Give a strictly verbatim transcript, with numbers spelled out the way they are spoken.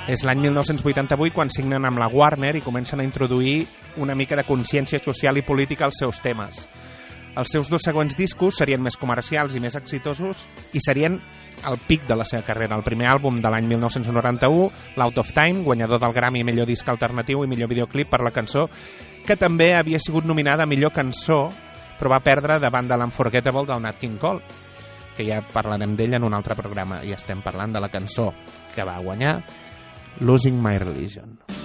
És l'any mil nou-cents vuitanta-vuit quan signen amb la Warner i comencen a introduir una mica de consciència social i política als seus temes. Els seus dos següents discos serien més comercials i més exitosos i serien el pic de la seva carrera. El primer àlbum de l'any mil nou-cents noranta-u, l'Out of Time, guanyador del Grammy millor disc alternatiu i millor videoclip per la cançó, que també havia sigut nominada a millor cançó, però va perdre davant de l'Unforgettable del Nat King Cole, que ja parlarem d'ell en un altre programa. I estem parlant de la cançó que va guanyar, Losing My Religion.